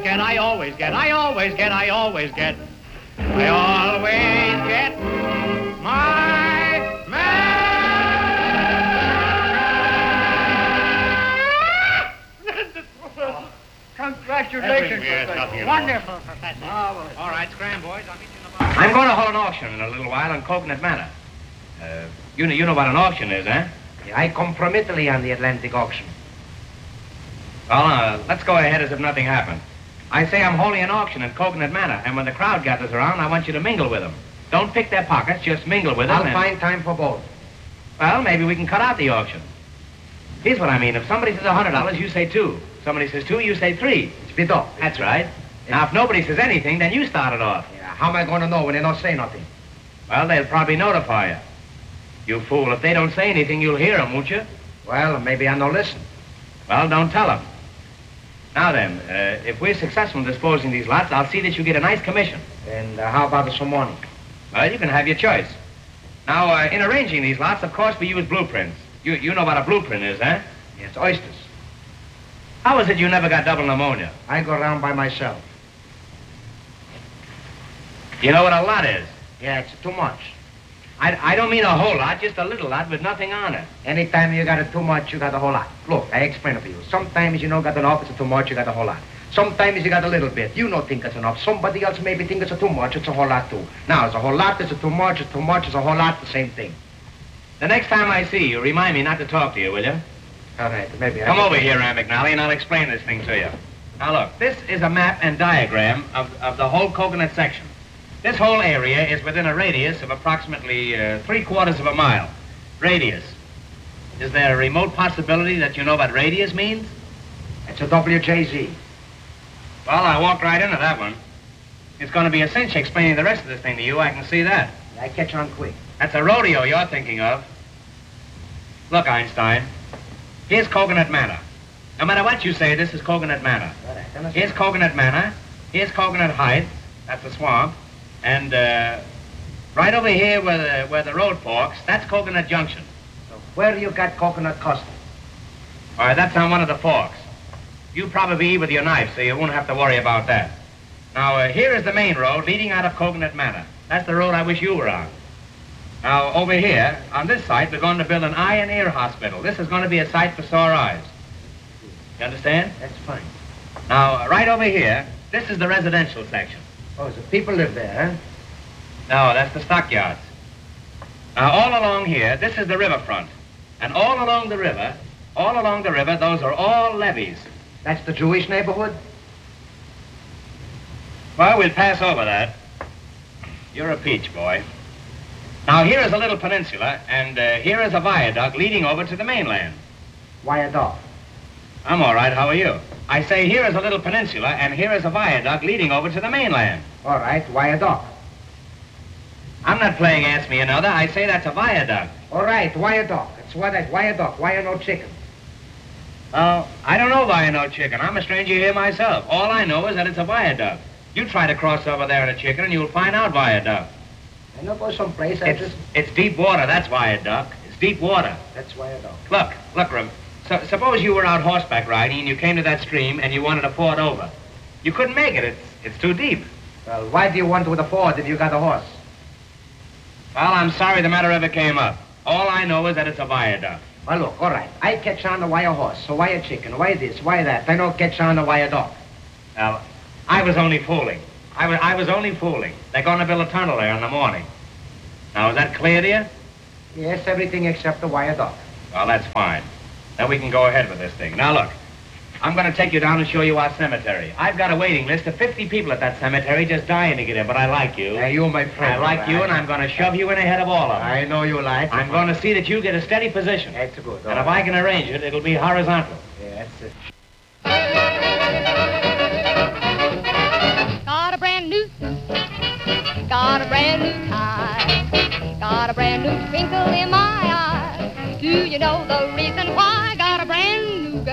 get, I always get, I always get, I always get. I always get my man. Congratulations, Professor. Wonderful, Professor. All right, scram, boys. I'll meet you in the bar. I'm going to hold an auction in a little while on Coconut Manor. You know what an auction is, eh? I come from Italy on the Atlantic auction. Well, let's go ahead as if nothing happened. I say I'm holding an auction at Coconut Manor, and when the crowd gathers around, I want you to mingle with them. Don't pick their pockets, just mingle with them. I'll find time for both. Well, maybe we can cut out the auction. Here's what I mean. If somebody says $100, you say 2. Somebody says 2, you say 3. Speed up. That's right. Now, if nobody says anything, then you start it off. Yeah, how am I going to know when they don't say nothing? Well, they'll probably notify you. You fool, if they don't say anything, you'll hear them, won't you? Well, maybe I don't listen. Well, don't tell them. Now then, if we're successful in disposing these lots, I'll see that you get a nice commission. And how about some money? Well, you can have your choice. Now, in arranging these lots, of course, we use blueprints. You know what a blueprint is, eh? Yes, oysters. How is it you never got double pneumonia? I go around by myself. You know what a lot is? Yeah, it's too much. I don't mean a whole lot, just a little lot with nothing on it. Anytime you got it too much, you got a whole lot. Look, I explain it for you. Sometimes you don't got enough, it's too much, you got a whole lot. Sometimes you got a little bit. You don't think it's enough. Somebody else maybe think it's too much, it's a whole lot too. Now, it's a whole lot, it's too much, it's a whole lot, the same thing. The next time I see you, remind me not to talk to you, will you? All right, maybe Come over here, Ram McNally, and I'll explain this thing to you. Now look, this is a map and diagram of the whole Coconut section. This whole area is within a radius of approximately 3/4 of a mile. Radius. Is there a remote possibility that you know what radius means? It's a WJZ. Well, I walked right into that one. It's going to be a cinch explaining the rest of this thing to you, I can see that. I catch on quick. That's a rodeo you're thinking of. Look, Einstein, here's Coconut Manor. No matter what you say, this is Coconut Manor. Here's Coconut Manor, here's Coconut Heights, that's the swamp, and right over here where the road forks, that's Coconut Junction. So where you got Coconut Custom? All right, that's on one of the forks. You probably eat with your knife, so you won't have to worry about that. Now, here is the main road leading out of Coconut Manor. That's the road I wish you were on. Now, over here, on this site, we're going to build an eye and ear hospital. This is going to be a site for sore eyes. You understand? That's fine. Now, right over here, this is the residential section. Oh, so people live there, huh? No, that's the stockyards. Now, all along here, this is the riverfront. And all along the river, those are all levees. That's the Jewish neighborhood? Well, we'll pass over that. You're a peach, boy. Now, here is a little peninsula, and here is a viaduct leading over to the mainland. Viaduct. I'm all right. How are you? I say here is a little peninsula, and here is a viaduct leading over to the mainland. All right, viaduct. I'm not playing Ask Me Another. I say that's a viaduct. All right, viaduct. It's what that viaduct. Why no chicken? Well, I don't know why I know chicken. I'm a stranger here myself. All I know is that it's a viaduct. You try to cross over there in a chicken, and you'll find out viaduct. I know go someplace. It's deep water. That's viaduct. It's deep water. That's viaduct. Look, Rim. Suppose you were out horseback riding and you came to that stream and you wanted to ford over. You couldn't make it. It's too deep. Well, why do you want with a ford if you got a horse? Well, I'm sorry the matter ever came up. All I know is that it's a viaduct. Well, look, all right. I catch on the why a horse, so why a chicken, why this, why that. I don't catch on the why a dog. Well, I was only fooling. I was only fooling. They're going to build a tunnel there in the morning. Now, is that clear to you? Yes, everything except the why a dog. Well, that's fine. Then we can go ahead with this thing. Now, look. I'm going to take you down and show you our cemetery. I've got a waiting list of 50 people at that cemetery just dying to get in, but I like you. Hey, you're my friend. I like you, and I'm going to shove you in ahead of all of them. I know you like. I'm going to see that you get a steady position. That's good. And if I can arrange it, it'll be horizontal. Yeah, that's it. Got a brand new suit, got a brand new tie, got a brand new twinkle in my eye. Do you know the reason